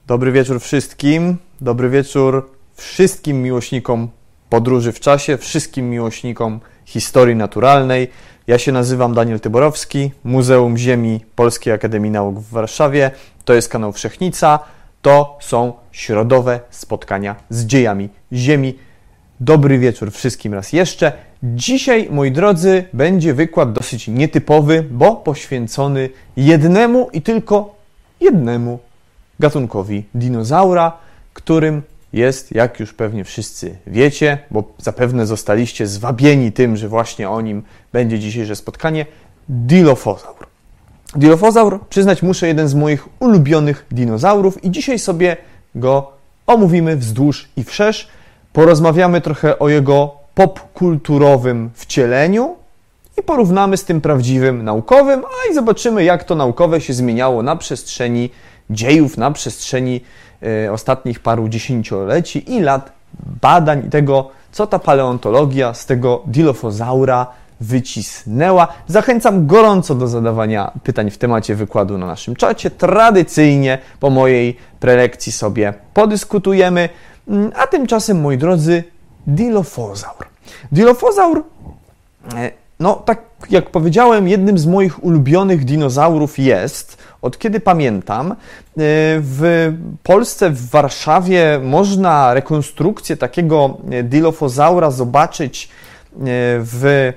Dobry wieczór wszystkim. Dobry wieczór wszystkim miłośnikom podróży w czasie, wszystkim miłośnikom historii naturalnej. Ja się nazywam Daniel Tyborowski, Muzeum Ziemi Polskiej Akademii Nauk w Warszawie. To jest kanał Wszechnica. To są środowe spotkania z dziejami Ziemi. Dobry wieczór wszystkim raz jeszcze. Dzisiaj, moi drodzy, będzie wykład dosyć nietypowy, bo poświęcony jednemu i tylko jednemu gatunkowi dinozaura, którym jest, jak już pewnie wszyscy wiecie, bo zapewne zostaliście zwabieni tym, że właśnie o nim będzie dzisiejsze spotkanie, Dilophosaur. Dilophosaur, przyznać muszę, jeden z moich ulubionych dinozaurów i dzisiaj sobie go omówimy wzdłuż i wszerz. Porozmawiamy trochę o jego popkulturowym wcieleniu i porównamy z tym prawdziwym naukowym, a i zobaczymy, jak to naukowe się zmieniało na przestrzeni dziejów, na przestrzeni ostatnich paru dziesięcioleci i lat badań i tego, co ta paleontologia z tego Dilophosaura wycisnęła. Zachęcam gorąco do zadawania pytań w temacie wykładu na naszym czacie. Tradycyjnie po mojej prelekcji sobie podyskutujemy, a tymczasem, moi drodzy, Dilophosaur. Dilophosaur, no tak jak powiedziałem, jednym z moich ulubionych dinozaurów jest, od kiedy pamiętam. W Polsce, w Warszawie można rekonstrukcję takiego Dilophosaura zobaczyć w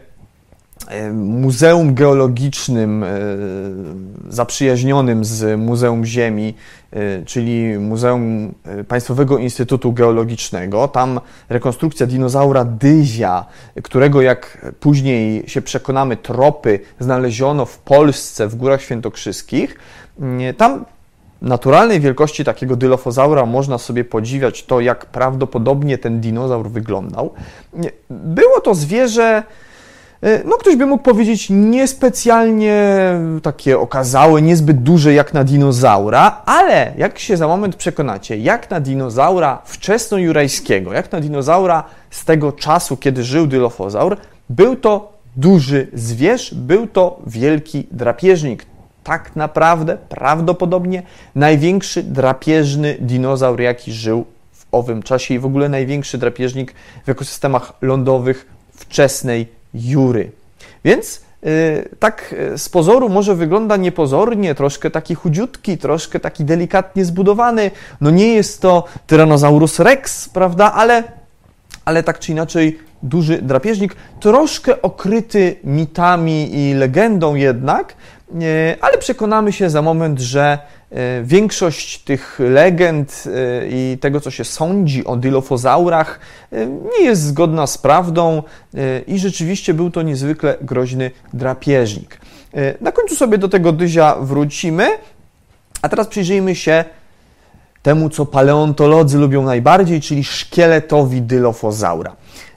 Muzeum Geologicznym zaprzyjaźnionym z Muzeum Ziemi, czyli Muzeum Państwowego Instytutu Geologicznego. Tam rekonstrukcja dinozaura Dyzia, którego, jak później się przekonamy, tropy znaleziono w Polsce, w Górach Świętokrzyskich. Tam naturalnej wielkości takiego Dilophosaura można sobie podziwiać to, jak prawdopodobnie ten dinozaur wyglądał. Było to zwierzę, no ktoś by mógł powiedzieć, niespecjalnie takie okazałe, niezbyt duże jak na dinozaura, ale jak się za moment przekonacie, jak na dinozaura wczesnojurajskiego, jak na dinozaura z tego czasu, kiedy żył Dilophosaur, był to duży zwierz, był to wielki drapieżnik. Tak naprawdę, prawdopodobnie największy drapieżny dinozaur, jaki żył w owym czasie i w ogóle największy drapieżnik w ekosystemach lądowych wczesnej Jury. Więc tak z pozoru może wygląda niepozornie, troszkę taki chudziutki, troszkę taki delikatnie zbudowany. No nie jest to Tyrannosaurus rex, prawda, ale tak czy inaczej duży drapieżnik, troszkę okryty mitami i legendą jednak, ale przekonamy się za moment, że większość tych legend i tego, co się sądzi o Dilophosaurach, nie jest zgodna z prawdą i rzeczywiście był to niezwykle groźny drapieżnik. Na końcu sobie do tego Dyzia wrócimy, a teraz przyjrzyjmy się temu, co paleontolodzy lubią najbardziej, czyli szkieletowi Dilophosaura.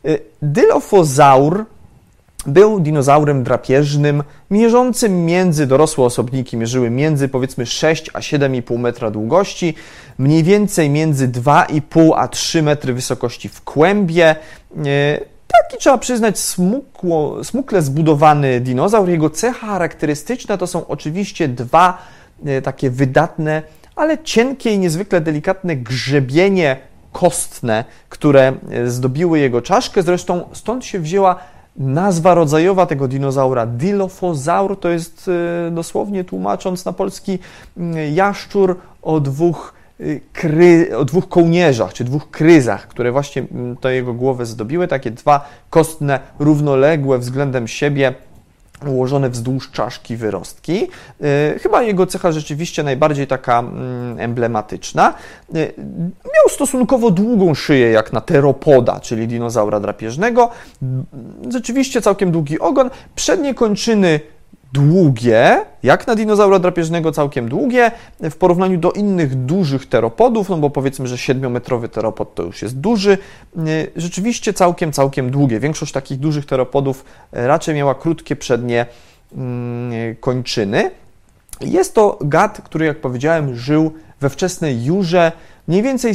Dilophosaur był dinozaurem drapieżnym, mierzącym między, dorosłe osobniki mierzyły między powiedzmy 6 a 7,5 metra długości, mniej więcej między 2,5 a 3 metry wysokości w kłębie. Taki, trzeba przyznać, smukle zbudowany dinozaur. Jego cecha charakterystyczna to są oczywiście dwa takie wydatne, ale cienkie i niezwykle delikatne grzebienie kostne, które zdobiły jego czaszkę. Zresztą stąd się wzięła nazwa rodzajowa tego dinozaura. Dilophosaur to jest, dosłownie tłumacząc na polski, jaszczur o dwóch kołnierzach, czy dwóch kryzach, które właśnie to jego głowę zdobiły. Takie dwa kostne, równoległe względem siebie, ułożone wzdłuż czaszki wyrostki. Chyba jego cecha rzeczywiście najbardziej taka emblematyczna. Miał stosunkowo długą szyję, jak na teropoda, czyli dinozaura drapieżnego. Rzeczywiście całkiem długi ogon. Przednie kończyny długie, jak na dinozaura drapieżnego całkiem długie, w porównaniu do innych dużych teropodów, no bo powiedzmy, że 7-metrowy teropod to już jest duży, rzeczywiście całkiem długie. Większość takich dużych teropodów raczej miała krótkie przednie kończyny. Jest to gad, który, jak powiedziałem, żył we wczesnej Jurze, mniej więcej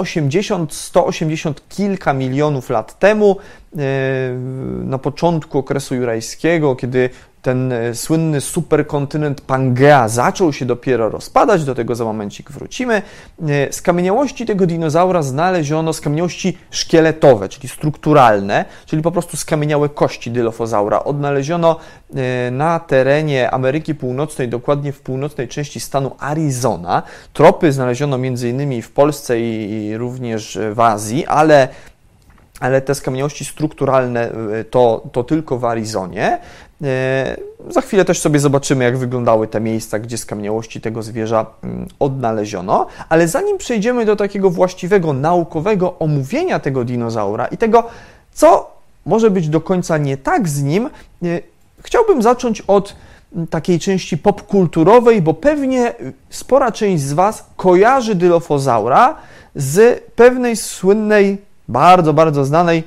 180 kilka milionów lat temu, na początku okresu jurajskiego, kiedy ten słynny superkontynent Pangea zaczął się dopiero rozpadać, do tego za momencik wrócimy. Skamieniałości tego dinozaura znaleziono, skamieniałości szkieletowe, czyli strukturalne, czyli po prostu skamieniałe kości Dilophosaura. Odnaleziono na terenie Ameryki Północnej, dokładnie w północnej części stanu Arizona. Tropy znaleziono m.in. w Polsce i również w Azji, ale te skamieniałości strukturalne to tylko w Arizonie. Za chwilę też sobie zobaczymy, jak wyglądały te miejsca, gdzie skamieniałości tego zwierza odnaleziono, ale zanim przejdziemy do takiego właściwego, naukowego omówienia tego dinozaura i tego, co może być do końca nie tak z nim, chciałbym zacząć od takiej części popkulturowej, bo pewnie spora część z Was kojarzy Dilophosaura z pewnej słynnej, bardzo, bardzo znanej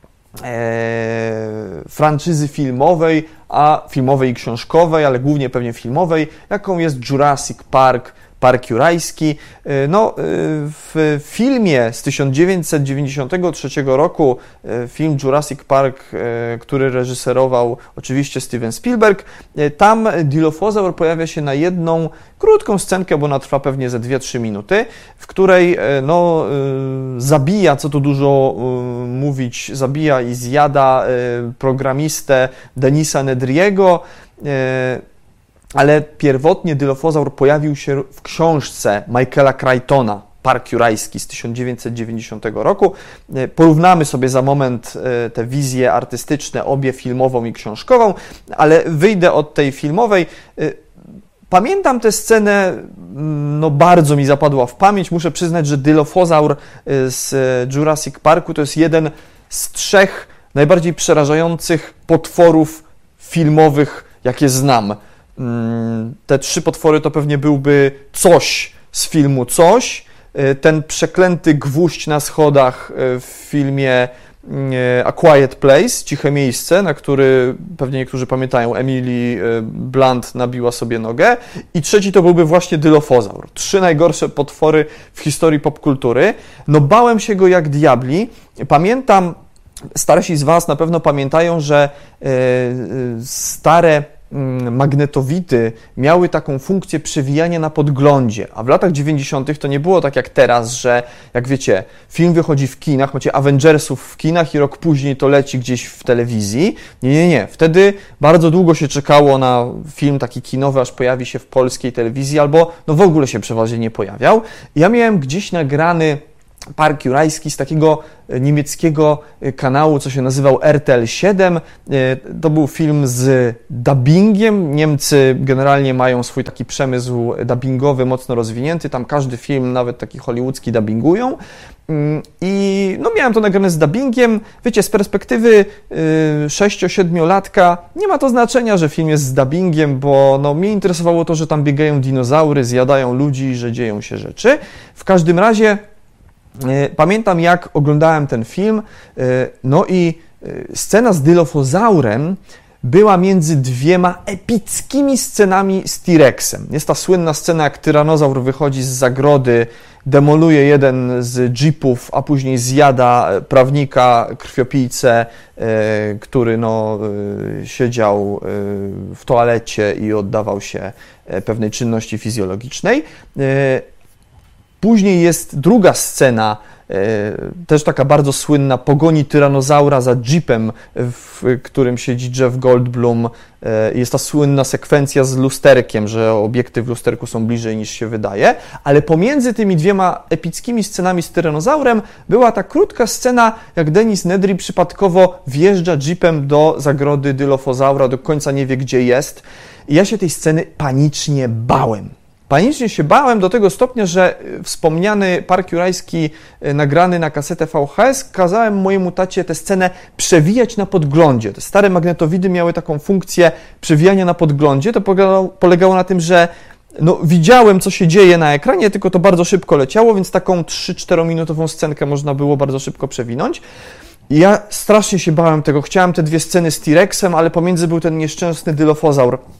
franczyzy filmowej, filmowej i książkowej, ale głównie pewnie filmowej, jaką jest Jurassic Park, Park Jurajski. No, w filmie z 1993 roku, film Jurassic Park, który reżyserował oczywiście Steven Spielberg, tam Dilophosaur pojawia się na jedną krótką scenkę, bo ona trwa pewnie ze 2-3 minuty, w której no, zabija, co tu dużo mówić, zabija i zjada programistę Denisa Nedry'ego, ale pierwotnie Dilophosaur pojawił się w książce Michaela Crichtona, Park Jurajski z 1990 roku. Porównamy sobie za moment te wizje artystyczne, obie filmową i książkową, ale wyjdę od tej filmowej. Pamiętam tę scenę, no bardzo mi zapadła w pamięć. Muszę przyznać, że Dilophosaur z Jurassic Parku to jest jeden z 3 najbardziej przerażających potworów filmowych, jakie znam. Te 3 potwory to pewnie byłby Coś z filmu Coś, ten przeklęty gwóźdź na schodach w filmie A Quiet Place, Ciche Miejsce, na który pewnie niektórzy pamiętają, Emily Blunt nabiła sobie nogę, i trzeci to byłby właśnie Dilophosaur. 3 najgorsze potwory w historii popkultury. No bałem się go jak diabli. Pamiętam, starsi z Was na pewno pamiętają, że stare magnetowidy miały taką funkcję przewijania na podglądzie, a w latach 90. to nie było tak jak teraz, że jak wiecie, film wychodzi w kinach, macie Avengersów w kinach i rok później to leci gdzieś w telewizji. Nie. Wtedy bardzo długo się czekało na film taki kinowy, aż pojawi się w polskiej telewizji, albo no w ogóle się przeważnie nie pojawiał. Ja miałem gdzieś nagrany Park Jurajski z takiego niemieckiego kanału, co się nazywał RTL 7. To był film z dubbingiem. Niemcy generalnie mają swój taki przemysł dubbingowy mocno rozwinięty. Tam każdy film, nawet taki hollywoodzki, dubbingują. I no miałem to nagrane z dubbingiem. Wiecie, z perspektywy 6-7-latka nie ma to znaczenia, że film jest z dubbingiem, bo no, mnie interesowało to, że tam biegają dinozaury, zjadają ludzi, że dzieją się rzeczy. W każdym razie pamiętam, jak oglądałem ten film, no i scena z Dilophosaurem była między 2 epickimi scenami z T-Rexem. Jest ta słynna scena, jak tyranozaur wychodzi z zagrody, demoluje jeden z jeepów, a później zjada prawnika, krwiopijcę, który no, siedział w toalecie i oddawał się pewnej czynności fizjologicznej. Później jest druga scena, też taka bardzo słynna, pogoni tyranozaura za jeepem, w którym siedzi Jeff Goldblum. Jest ta słynna sekwencja z lusterkiem, że obiekty w lusterku są bliżej niż się wydaje, ale pomiędzy tymi 2 epickimi scenami z tyranozaurem była ta krótka scena, jak Denis Nedry przypadkowo wjeżdża jeepem do zagrody Dilophosaura, do końca nie wie, gdzie jest. I ja się tej sceny panicznie bałem. Panicznie się bałem do tego stopnia, że wspomniany Park Jurajski nagrany na kasetę VHS kazałem mojemu tacie tę scenę przewijać na podglądzie. Te stare magnetowidy miały taką funkcję przewijania na podglądzie. To polegało na tym, że no, widziałem, co się dzieje na ekranie, tylko to bardzo szybko leciało, więc taką 3-4 minutową scenkę można było bardzo szybko przewinąć. I ja strasznie się bałem tego. Chciałem te 2 sceny z T-Rexem, ale pomiędzy był ten nieszczęsny Dilophosaur.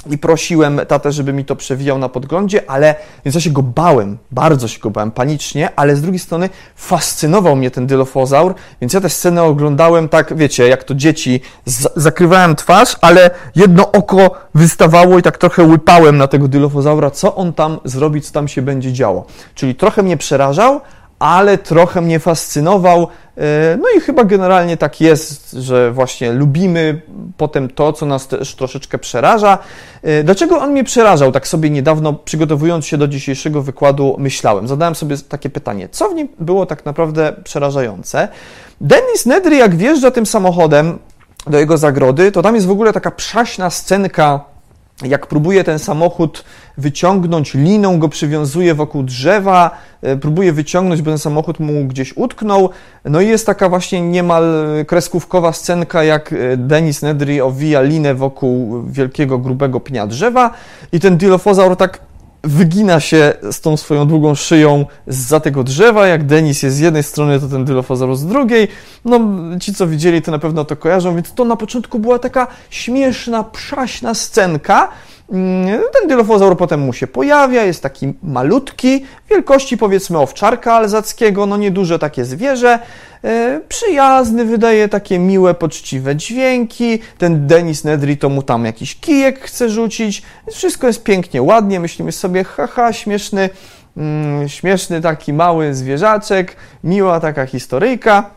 i prosiłem tatę, żeby mi to przewijał na podglądzie, więc ja się go bałem, bardzo się go bałem, panicznie, ale z drugiej strony fascynował mnie ten Dilophosaur, więc ja tę scenę oglądałem tak, wiecie, jak to dzieci, zakrywałem twarz, ale jedno oko wystawało i tak trochę łypałem na tego Dilophosaura, co on tam zrobi, co tam się będzie działo. Czyli trochę mnie przerażał, ale trochę mnie fascynował, no i chyba generalnie tak jest, że właśnie lubimy potem to, co nas też troszeczkę przeraża. Dlaczego on mnie przerażał? Tak sobie niedawno, przygotowując się do dzisiejszego wykładu, myślałem. Zadałem sobie takie pytanie, co w nim było tak naprawdę przerażające? Dennis Nedry, jak wjeżdża tym samochodem do jego zagrody, to tam jest w ogóle taka przaśna scenka, jak próbuje ten samochód wyciągnąć, liną go przywiązuje wokół drzewa, próbuje wyciągnąć, bo ten samochód mu gdzieś utknął. No i jest taka właśnie niemal kreskówkowa scenka, jak Dennis Nedry owija linę wokół wielkiego, grubego pnia drzewa i ten Dilophosaur tak wygina się z tą swoją długą szyją zza tego drzewa. Jak Dennis jest z jednej strony, to ten Dilophosaur z drugiej. No, ci, co widzieli, to na pewno to kojarzą, więc to na początku była taka śmieszna, przaśna scenka. Ten Dilophosaur potem mu się pojawia, jest taki malutki, wielkości powiedzmy owczarka alzackiego, no nieduże takie zwierzę, przyjazny, wydaje takie miłe, poczciwe dźwięki, ten Dennis Nedry to mu tam jakiś kijek chce rzucić, wszystko jest pięknie, ładnie, myślimy sobie, haha, śmieszny taki mały zwierzaczek, miła taka historyjka,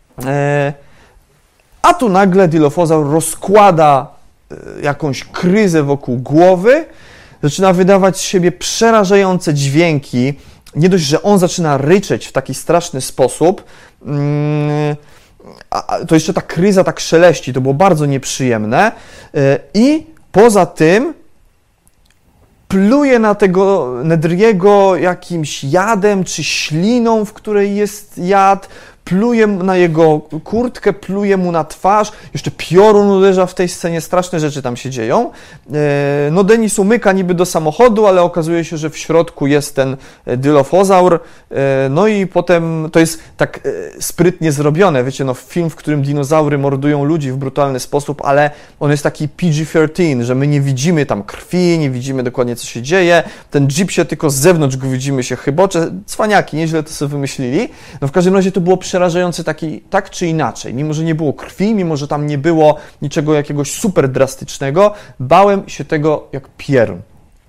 a tu nagle Dilophosaur rozkłada jakąś kryzę wokół głowy, zaczyna wydawać z siebie przerażające dźwięki. Nie dość, że on zaczyna ryczeć w taki straszny sposób, to jeszcze ta kryza tak szeleści, to było bardzo nieprzyjemne i poza tym pluje na tego Nedry'ego jakimś jadem czy śliną, w której jest jad, pluje na jego kurtkę, pluje mu na twarz, jeszcze piorun uderza w tej scenie, straszne rzeczy tam się dzieją. No Dennis umyka niby do samochodu, ale okazuje się, że w środku jest ten Dilophosaur, no i potem to jest tak sprytnie zrobione, wiecie, no film, w którym dinozaury mordują ludzi w brutalny sposób, ale on jest taki PG-13, że my nie widzimy tam krwi, nie widzimy dokładnie, co się dzieje, ten jeep się tylko z zewnątrz go widzimy, się chybocze, cwaniaki, nieźle to sobie wymyślili, no w każdym razie to było przerażający taki, tak czy inaczej, mimo że nie było krwi, mimo że tam nie było niczego jakiegoś super drastycznego, bałem się tego jak pierun.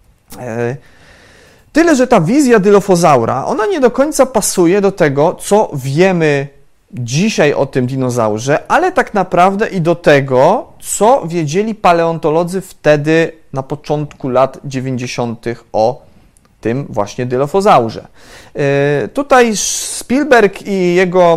Tyle, że ta wizja Dilophosaura, ona nie do końca pasuje do tego, co wiemy dzisiaj o tym dinozaurze, ale tak naprawdę i do tego, co wiedzieli paleontolodzy wtedy na początku lat 90. o tym właśnie Dilophosaurze. Tutaj Spielberg i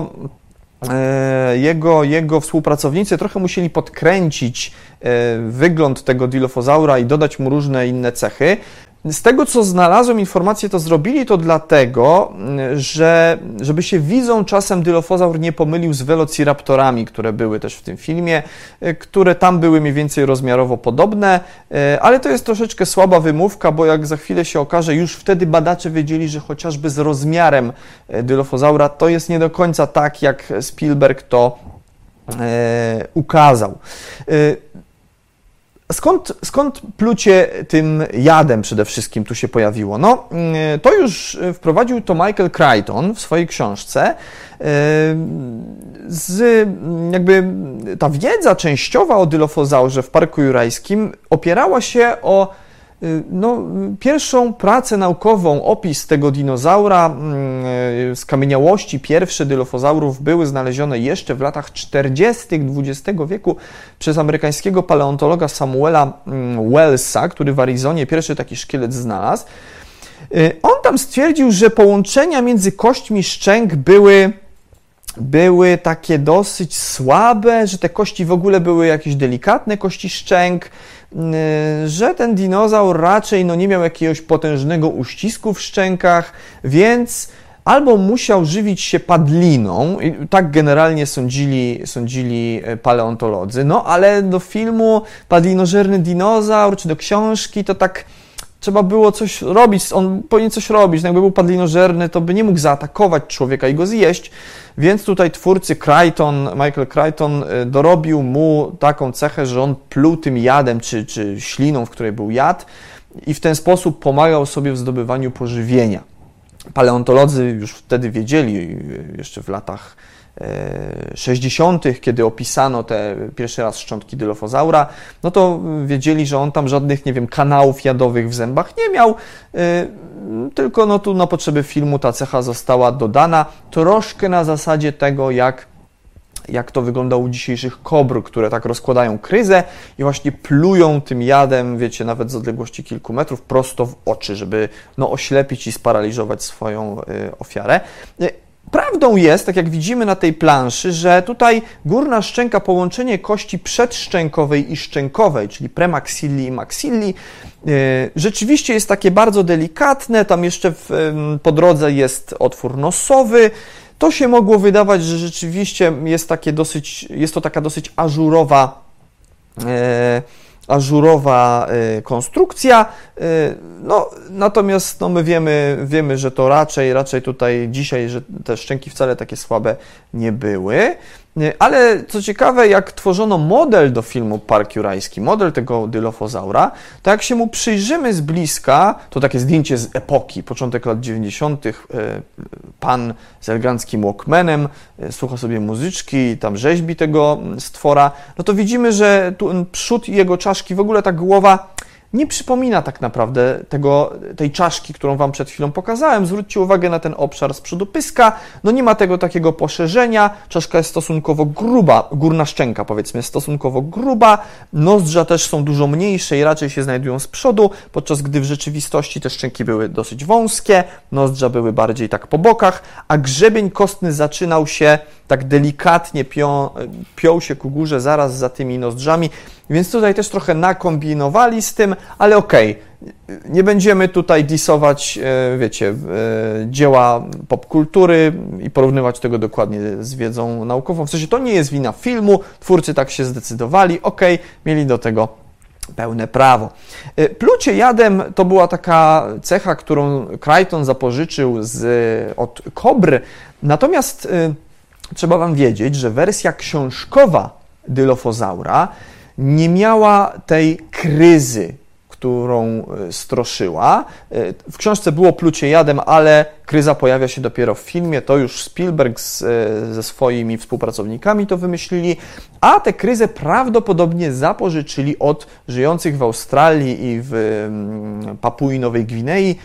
jego współpracownicy trochę musieli podkręcić wygląd tego Dilophosaura i dodać mu różne inne cechy. Z tego, co znalazłem informacje, to zrobili to dlatego, że żeby się widzą czasem Dilophosaur nie pomylił z Velociraptorami, które były też w tym filmie, które tam były mniej więcej rozmiarowo podobne, ale to jest troszeczkę słaba wymówka, bo jak za chwilę się okaże, już wtedy badacze wiedzieli, że chociażby z rozmiarem Dilophosaura to jest nie do końca tak, jak Spielberg to ukazał. Skąd plucie tym jadem przede wszystkim tu się pojawiło? No, to już wprowadził to Michael Crichton w swojej książce. Jakby ta wiedza częściowa o Dilophosaurze w Parku Jurajskim opierała się o pierwszą pracę naukową, opis tego dinozaura, skamieniałości pierwsze Dilophosaurów były znalezione jeszcze w latach 40. XX wieku przez amerykańskiego paleontologa Samuela Wellsa, który w Arizonie pierwszy taki szkielet znalazł. On tam stwierdził, że połączenia między kośćmi szczęk były takie dosyć słabe, że te kości w ogóle były jakieś delikatne kości szczęk, że ten dinozaur raczej nie miał jakiegoś potężnego uścisku w szczękach, więc albo musiał żywić się padliną, i tak generalnie sądzili paleontolodzy, ale do filmu Padlinożerny dinozaur, czy do książki, to tak trzeba było coś robić, on powinien coś robić, no jakby był padlinożerny, to by nie mógł zaatakować człowieka i go zjeść, więc tutaj twórcy Michael Crichton dorobił mu taką cechę, że on pluł tym jadem, czy śliną, w której był jad i w ten sposób pomagał sobie w zdobywaniu pożywienia. Paleontolodzy już wtedy wiedzieli, jeszcze w latach 60., kiedy opisano te pierwszy raz szczątki dylofozaura, no to wiedzieli, że on tam żadnych, nie wiem, kanałów jadowych w zębach nie miał, tylko no tu na potrzeby filmu ta cecha została dodana, troszkę na zasadzie tego, jak to wygląda u dzisiejszych kobr, które tak rozkładają kryzę i właśnie plują tym jadem, wiecie, nawet z odległości kilku metrów, prosto w oczy, żeby no, oślepić i sparaliżować swoją ofiarę. Prawdą jest, tak jak widzimy na tej planszy, że tutaj górna szczęka, połączenie kości przedszczękowej i szczękowej, czyli premaxilli i maxilli, rzeczywiście jest takie bardzo delikatne, tam jeszcze po drodze jest otwór nosowy. To się mogło wydawać, że rzeczywiście jest to taka dosyć ażurowa konstrukcja, no, natomiast no, my wiemy, że to raczej tutaj dzisiaj, że te szczęki wcale takie słabe nie były, ale co ciekawe, jak tworzono model do filmu Park Jurajski, model tego dylofozaura, to jak się mu przyjrzymy z bliska, to takie zdjęcie z epoki, początek lat 90., pan z eleganckim Walkmanem, słucha sobie muzyczki, tam rzeźbi tego stwora, no to widzimy, że tu przód jego czaszki, w ogóle ta głowa nie przypomina tak naprawdę tej czaszki, którą Wam przed chwilą pokazałem. Zwróćcie uwagę na ten obszar z przodu pyska. No nie ma tego takiego poszerzenia. Czaszka jest stosunkowo gruba, górna szczęka powiedzmy jest stosunkowo gruba. Nozdrza też są dużo mniejsze i raczej się znajdują z przodu, podczas gdy w rzeczywistości te szczęki były dosyć wąskie, nozdrza były bardziej tak po bokach, a grzebień kostny zaczynał się tak delikatnie, piął się ku górze zaraz za tymi nozdrzami, więc tutaj też trochę nakombinowali z tym, ale okej, nie będziemy tutaj disować, wiecie, dzieła popkultury i porównywać tego dokładnie z wiedzą naukową. W sensie to nie jest wina filmu, twórcy tak się zdecydowali, okej, mieli do tego pełne prawo. Plucie jadem to była taka cecha, którą Crichton zapożyczył od kobr, natomiast trzeba Wam wiedzieć, że wersja książkowa dylofozaura nie miała tej kryzy, którą stroszyła. W książce było plucie jadem, ale kryza pojawia się dopiero w filmie. To już Spielberg ze swoimi współpracownikami to wymyślili, a tę kryzę prawdopodobnie zapożyczyli od żyjących w Australii i w Papui Nowej Gwinei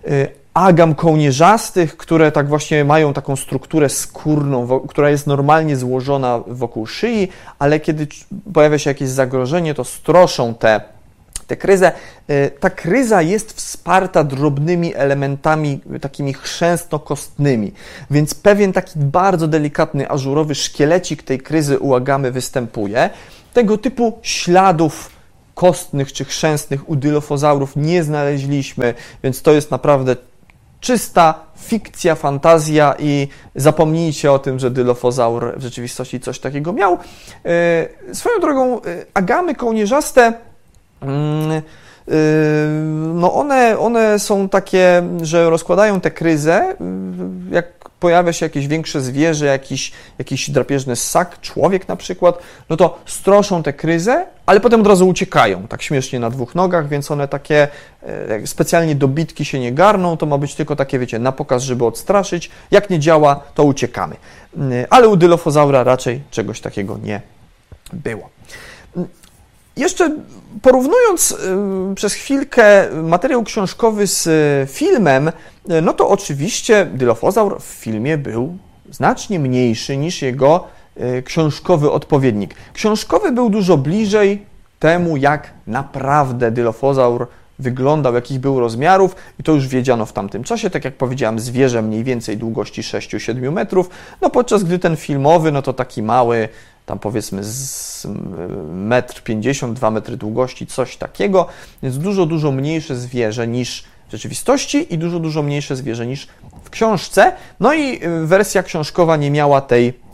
agam kołnierzastych, które tak właśnie mają taką strukturę skórną, która jest normalnie złożona wokół szyi, ale kiedy pojawia się jakieś zagrożenie, to stroszą tę kryzę. Ta kryza jest wsparta drobnymi elementami takimi chrzęstno-kostnymi, więc pewien taki bardzo delikatny, ażurowy szkielecik tej kryzy u agamy występuje. Tego typu śladów kostnych czy chrzęstnych u dylofozaurów nie znaleźliśmy, więc to jest naprawdę czysta fikcja, fantazja i zapomnijcie o tym, że dylofozaur w rzeczywistości coś takiego miał. Swoją drogą, agamy kołnierzaste, no one są takie, że rozkładają tę kryzę, jak pojawia się jakieś większe zwierzę, jakiś drapieżny ssak, człowiek na przykład, no to stroszą tę kryzę, ale potem od razu uciekają, tak śmiesznie na dwóch nogach, więc one takie specjalnie do bitki się nie garną, to ma być tylko takie, wiecie, na pokaz, żeby odstraszyć. Jak nie działa, to uciekamy. Ale u dylofozaura raczej czegoś takiego nie było. Jeszcze porównując przez chwilkę materiał książkowy z filmem, no to oczywiście dylofozaur w filmie był znacznie mniejszy niż jego książkowy odpowiednik. Książkowy był dużo bliżej temu, jak naprawdę dylofozaur wyglądał, jakich był rozmiarów i to już wiedziano w tamtym czasie, tak jak powiedziałem, zwierzę mniej więcej długości 6-7 metrów, no podczas gdy ten filmowy, no to taki mały, tam powiedzmy z 1,50 m, 2 metry długości, coś takiego, więc dużo mniejsze zwierzę niż w rzeczywistości i dużo mniejsze zwierzę niż w książce. No i wersja książkowa nie miała tej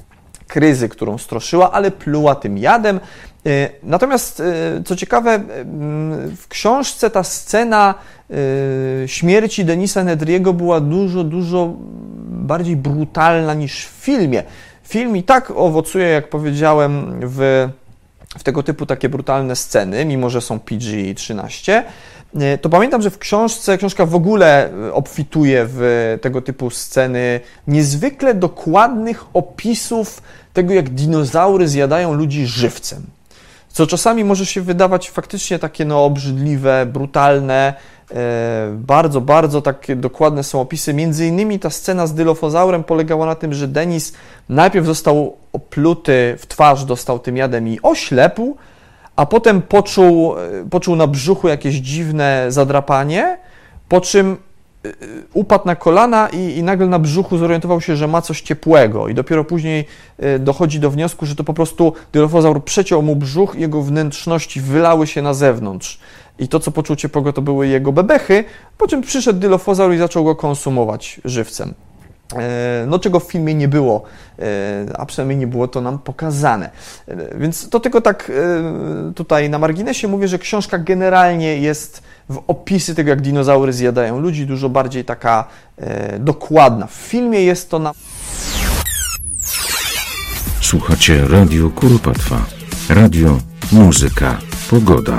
kryzy, którą stroszyła, ale pluła tym jadem. Natomiast, co ciekawe, w książce ta scena śmierci Denisa Nedry'ego była dużo bardziej brutalna niż w filmie. Film i tak owocuje, jak powiedziałem, w tego typu takie brutalne sceny, mimo że są PG-13, to pamiętam, że w książka w ogóle obfituje w tego typu sceny niezwykle dokładnych opisów tego, jak dinozaury zjadają ludzi żywcem. Co czasami może się wydawać faktycznie takie obrzydliwe, brutalne, bardzo takie dokładne są opisy. Między innymi ta scena z Dilophosaurem polegała na tym, że Denis najpierw został opluty w twarz, dostał tym jadem i oślepł, a potem poczuł na brzuchu jakieś dziwne zadrapanie, po czym upadł na kolana i nagle na brzuchu zorientował się, że ma coś ciepłego i dopiero później dochodzi do wniosku, że to po prostu Dilophosaur przeciął mu brzuch i jego wnętrzności wylały się na zewnątrz. I to, co poczuł ciepłego, to były jego bebechy, po czym przyszedł Dilophosaur i zaczął go konsumować żywcem. Czego w filmie nie było, a przynajmniej nie było to nam pokazane. Więc to tylko tak tutaj na marginesie mówię, że książka generalnie jest w opisy tego, jak dinozaury zjadają ludzi, dużo bardziej taka dokładna. W filmie jest to Słuchacie Radio Kuropatwa. Radio, muzyka, pogoda.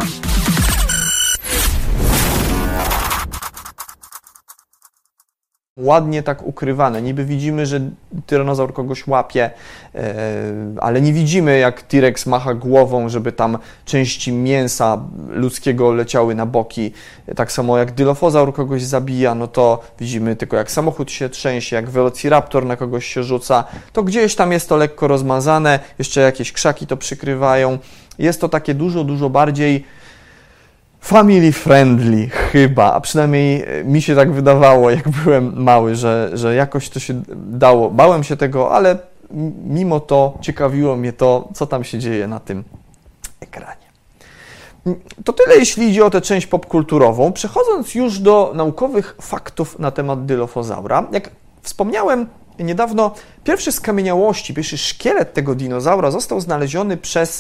ładnie tak ukrywane. Niby widzimy, że tyranozaur kogoś łapie, ale nie widzimy, jak T-Rex macha głową, żeby tam części mięsa ludzkiego leciały na boki. Tak samo jak Dilophosaur kogoś zabija, no to widzimy tylko, jak samochód się trzęsie, jak Velociraptor na kogoś się rzuca. To gdzieś tam jest to lekko rozmazane, jeszcze jakieś krzaki to przykrywają. Jest to takie dużo bardziej family friendly chyba, a przynajmniej mi się tak wydawało, jak byłem mały, że jakoś to się dało. Bałem się tego, ale mimo to ciekawiło mnie to, co tam się dzieje na tym ekranie. To tyle, jeśli idzie o tę część popkulturową. Przechodząc już do naukowych faktów na temat Dilophosaura, jak wspomniałem niedawno, pierwszy skamieniałości, pierwszy szkielet tego dinozaura został znaleziony przez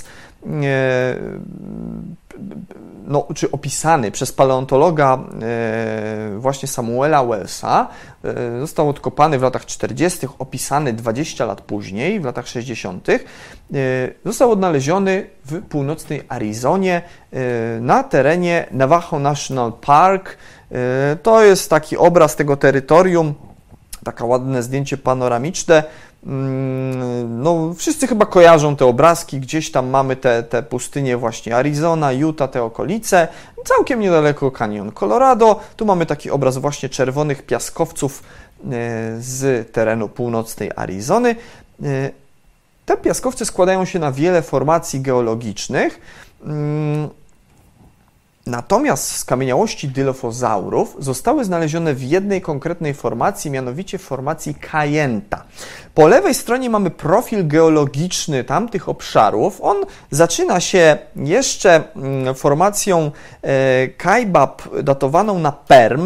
czy opisany przez paleontologa właśnie Samuela Wellsa. Został odkopany w latach 40., opisany 20 lat później, w latach 60. Został odnaleziony w północnej Arizonie na terenie Navajo National Park. To jest taki obraz tego terytorium, takie ładne zdjęcie panoramiczne. No, wszyscy chyba kojarzą te obrazki, gdzieś tam mamy te pustynie właśnie Arizona, Utah, te okolice, całkiem niedaleko Canyon Colorado. Tu mamy taki obraz właśnie czerwonych piaskowców z terenu północnej Arizony. Te piaskowce składają się na wiele formacji geologicznych. Natomiast skamieniałości dilophosaurów zostały znalezione w jednej konkretnej formacji, mianowicie w formacji Kayenta. Po lewej stronie mamy profil geologiczny tamtych obszarów. On zaczyna się jeszcze formacją Kaibab datowaną na Perm.